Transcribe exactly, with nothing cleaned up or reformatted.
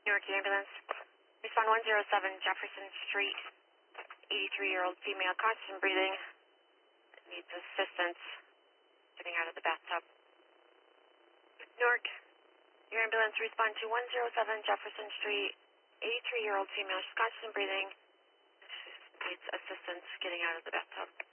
Newark Ambulance. Respond one zero seven Jefferson Street. eighty-three-year-old female, conscious and breathing. Needs assistance getting out of the bathtub. Newark, your ambulance, respond to one zero seven Jefferson Street. eighty-three-year-old female, she's conscious and breathing. Needs assistance getting out of the bathtub.